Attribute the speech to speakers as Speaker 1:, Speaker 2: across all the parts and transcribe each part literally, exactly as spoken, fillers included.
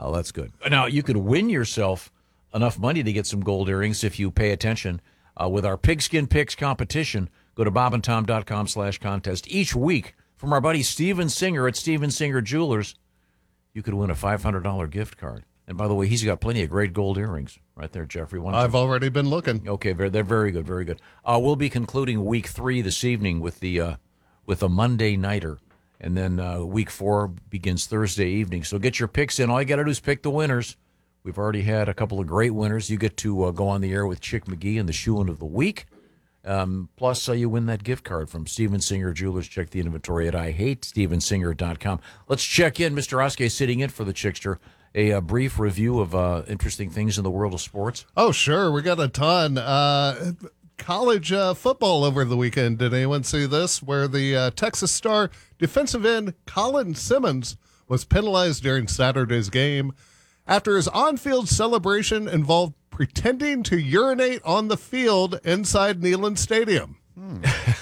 Speaker 1: Oh, that's good. Now, you could win yourself enough money to get some gold earrings if you pay attention uh, with our Pigskin Picks competition. Go to bobandtom.com slash contest. Each week, from our buddy Steven Singer at Steven Singer Jewelers, you could win a five hundred dollars gift card. And by the way, he's got plenty of great gold earrings right there, Jeffrey. One
Speaker 2: I've already been looking.
Speaker 1: Okay, very, they're very good, very good. Uh, we'll be concluding week three this evening with the uh, with a Monday nighter, and then uh, week four begins Thursday evening. So get your picks in. All you got to do is pick the winners. We've already had a couple of great winners. You get to uh, go on the air with Chick McGee and the shoe-in of the week. Um, plus, uh, you win that gift card from Steven Singer Jewelers. Check the inventory at I hate steven singer dot com. Let's check in. Mister Oskey sitting in for the Chickster. A, a brief review of uh, interesting things in the world of sports.
Speaker 2: Oh, sure. We got a ton. Uh, college uh, football over the weekend. Did anyone see this? Where the uh, Texas Star defensive end Colin Simmons was penalized during Saturday's game after his on-field celebration involved pretending to urinate on the field inside Neyland Stadium.
Speaker 3: Hmm.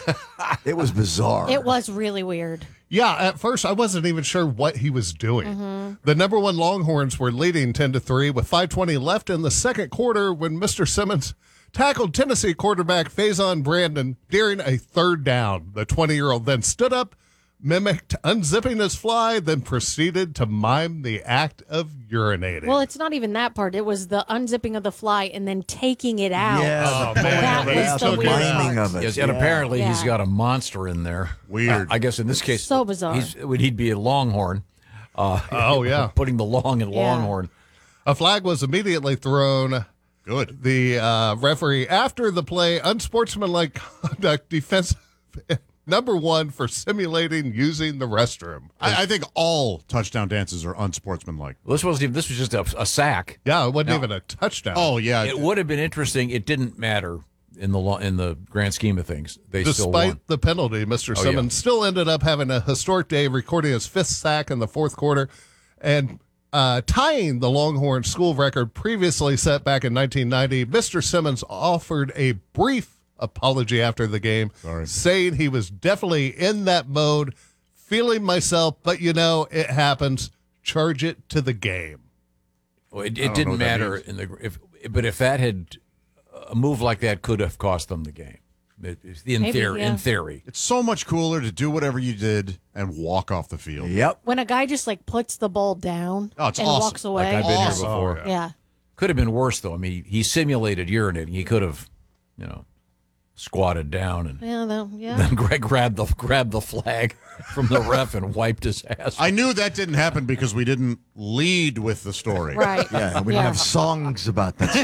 Speaker 3: It was bizarre.
Speaker 4: It was really weird.
Speaker 2: Yeah, at first I wasn't even sure what he was doing.
Speaker 4: Mm-hmm.
Speaker 2: The number one Longhorns were leading ten to three with five twenty left in the second quarter when Mister Simmons tackled Tennessee quarterback Faison Brandon during a third down. The twenty-year-old then stood up, mimicked unzipping his fly, then proceeded to mime the act of urinating.
Speaker 4: Well, it's not even that part. It was the unzipping of the fly and then taking it out.
Speaker 3: Yeah,
Speaker 2: Oh, man.
Speaker 4: That
Speaker 2: Yeah,
Speaker 4: was the
Speaker 2: the
Speaker 4: weird
Speaker 3: miming
Speaker 4: part.
Speaker 3: of it.
Speaker 1: Yes, and
Speaker 3: Yeah.
Speaker 1: apparently he's
Speaker 4: Yeah.
Speaker 1: got a monster in there.
Speaker 2: Weird.
Speaker 1: Uh, I guess in this case,
Speaker 4: So bizarre.
Speaker 1: He's, he'd be a Longhorn. Uh,
Speaker 2: Oh, yeah.
Speaker 1: putting the long in
Speaker 4: Yeah.
Speaker 1: Longhorn.
Speaker 2: A flag was immediately thrown.
Speaker 5: Good.
Speaker 2: The uh, referee, after the play, unsportsmanlike conduct, defensive number one for simulating using the restroom.
Speaker 5: I, I think all touchdown dances are unsportsmanlike.
Speaker 1: Well, this wasn't even. This was just a, a sack.
Speaker 2: Yeah, it wasn't
Speaker 1: No.
Speaker 2: even a touchdown.
Speaker 5: Oh, yeah.
Speaker 1: It would have been interesting. It didn't matter in the lo- in the grand scheme of things. They still won.
Speaker 2: Despite the penalty, Mister
Speaker 1: Oh,
Speaker 2: Simmons
Speaker 1: yeah.
Speaker 2: still ended up having a historic day, recording his fifth sack in the fourth quarter and uh, tying the Longhorn school record previously set back in nineteen ninety. Mister Simmons offered a brief apology after the game,
Speaker 5: Sorry.
Speaker 2: saying he was definitely in that mode, feeling myself, but you know, it happens. Charge it to the game.
Speaker 1: Well, it
Speaker 5: I
Speaker 1: it
Speaker 5: don't know
Speaker 1: didn't
Speaker 5: what that
Speaker 1: matter
Speaker 5: means.
Speaker 1: in the. If but if that had a move like that could have cost them the game. It- in
Speaker 4: Maybe,
Speaker 1: theory,
Speaker 4: yeah.
Speaker 1: in theory.
Speaker 5: It's so much cooler to do whatever you did and walk off the field.
Speaker 3: Yep.
Speaker 4: When a guy just like puts the ball down
Speaker 5: Oh, it's
Speaker 4: and
Speaker 5: awesome.
Speaker 4: walks away.
Speaker 1: Like I've been
Speaker 5: Awesome.
Speaker 1: here before.
Speaker 2: Oh,
Speaker 4: yeah.
Speaker 1: Could have been worse though. I mean, he simulated urinating. He could have, you know, squatted down and
Speaker 4: Yeah, though, yeah.
Speaker 1: then Greg grabbed the grabbed the flag from the ref and wiped his ass.
Speaker 5: I knew that didn't happen because we didn't lead with the story.
Speaker 4: Right.
Speaker 3: Yeah, we
Speaker 4: Yeah.
Speaker 3: don't have songs about that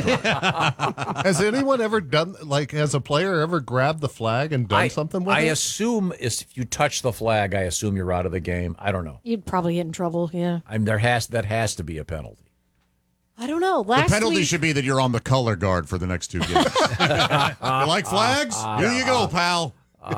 Speaker 3: stuff.
Speaker 2: Has anyone ever done, like, has a player ever grabbed the flag and done
Speaker 1: I,
Speaker 2: something with
Speaker 1: I
Speaker 2: it?
Speaker 1: assume if you touch the flag, I assume you're out of the game. I don't know.
Speaker 4: You'd probably get in trouble, yeah.
Speaker 1: I'm there has that has to be a penalty.
Speaker 4: I don't know.
Speaker 5: The
Speaker 4: Last
Speaker 5: penalty
Speaker 4: week,
Speaker 5: should be that you're on the color guard for the next two games. You like flags? Here you go, pal.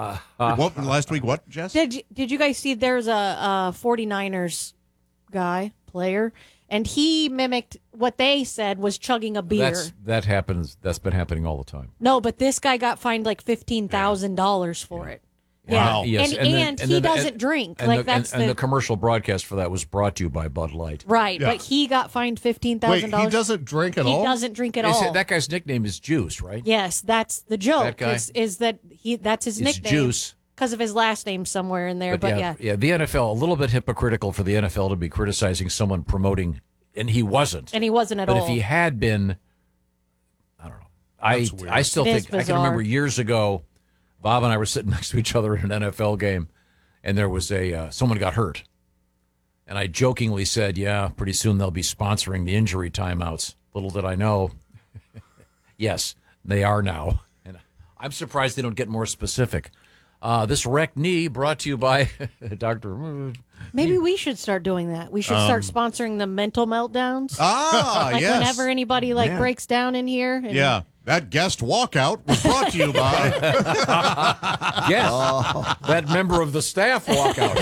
Speaker 5: what last week? What, Jess?
Speaker 4: Did you, did you guys see there's a, a 49ers guy, player, and he mimicked what they said was chugging a beer.
Speaker 1: That's that happens. That's been happening all the time.
Speaker 4: No, but this guy got fined like fifteen thousand dollars for it. Yeah.
Speaker 5: Wow.
Speaker 1: Yes,
Speaker 4: And,
Speaker 1: and
Speaker 4: and,
Speaker 1: then- and
Speaker 4: he
Speaker 1: then-
Speaker 4: doesn't
Speaker 1: and-
Speaker 4: drink.
Speaker 1: And,
Speaker 4: like
Speaker 1: the,
Speaker 4: that's
Speaker 1: and, and
Speaker 4: the,
Speaker 1: the commercial broadcast for that was brought to you by Bud Light.
Speaker 4: right.
Speaker 2: Yeah.
Speaker 4: But he got fined fifteen
Speaker 2: Wait,
Speaker 4: thousand
Speaker 2: he
Speaker 4: dollars.
Speaker 2: doesn't drink at
Speaker 4: He
Speaker 2: all?
Speaker 4: doesn't drink at
Speaker 1: They
Speaker 4: all.
Speaker 1: said that guy's nickname is Juice, right?
Speaker 4: Yes, that's the joke.
Speaker 1: That guy?
Speaker 4: Is, is that he? That's his
Speaker 1: It's
Speaker 4: nickname.
Speaker 1: Juice.
Speaker 4: Because of his last name somewhere in there. But, yeah,
Speaker 1: yeah, the N F L a little bit hypocritical for the N F L to be criticizing someone promoting, and he wasn't.
Speaker 4: and he wasn't at
Speaker 1: but
Speaker 4: all.
Speaker 1: if he had been, I don't know. I
Speaker 2: That's weird.
Speaker 1: I still
Speaker 4: It is
Speaker 1: think I can
Speaker 4: bizarre.
Speaker 1: remember years ago, Bob and I were sitting next to each other in an N F L game, and there was a uh, someone got hurt, and I jokingly said, "Yeah, pretty soon they'll be sponsoring the injury timeouts." Little did I know, yes, they are now, and I'm surprised they don't get more specific. Uh, this wrecked knee brought to you by Doctor
Speaker 4: Maybe we should start doing that. We should start sponsoring the mental meltdowns.
Speaker 5: Ah,
Speaker 4: like
Speaker 5: yes.
Speaker 4: whenever anybody like
Speaker 3: Yeah.
Speaker 4: breaks down in here. And
Speaker 5: Yeah. That guest walkout was brought to you by.
Speaker 1: Yes, that member of the staff walkout.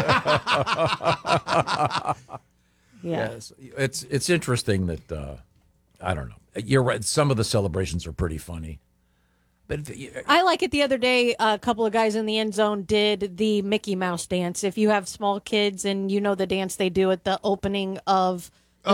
Speaker 4: Yeah.
Speaker 1: Yes, it's it's interesting that uh, I don't know. You're right. Some of the celebrations are pretty funny, but
Speaker 4: I like it the other day. A couple of guys in the end zone did the Mickey Mouse dance. If you have small kids and you know the dance they do at the opening of